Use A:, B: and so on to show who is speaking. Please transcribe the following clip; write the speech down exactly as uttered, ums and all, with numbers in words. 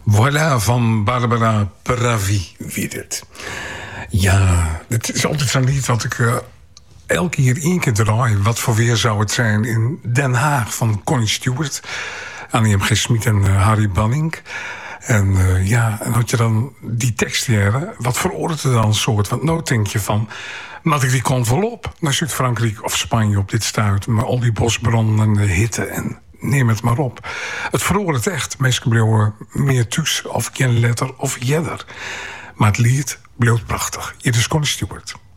A: Voilà, van Barbara Pravi weer het. Ja, het is altijd zo'n lied wat ik uh, elke keer één keer draai. Wat voor weer zou het zijn in Den Haag van Connie Stewart, Annie M G. Smit en uh, Harry Banning. En uh, ja, en had je dan die tekst hier, wat veroordeelt er dan een soort? Want nou denk je van, maar ik die kon wel op naar Zuid-Frankrijk of Spanje op dit stuit, met al die bosbranden en de hitte en neem het maar op. Het veroordeelt echt. Mensen bleven meer thuis of geen letter of jedder. Maar het lied bleef prachtig. Hier is Connie Stewart.